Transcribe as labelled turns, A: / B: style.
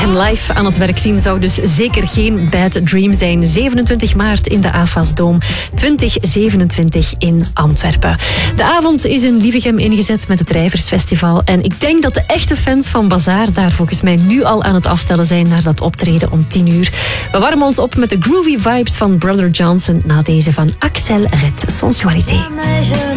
A: hem live aan het werk zien zou dus zeker geen bad dream zijn. 27 maart in de AFAS-doom, 2027 in Antwerpen. De avond is in Lievegem ingezet met het Rijversfestival. En ik denk dat de echte fans van Bazaar daar volgens mij nu al aan het aftellen zijn naar dat optreden om 10 uur. We warmen ons op met de groovy vibes van Brother Johnson na deze van Axel Red Sensualité.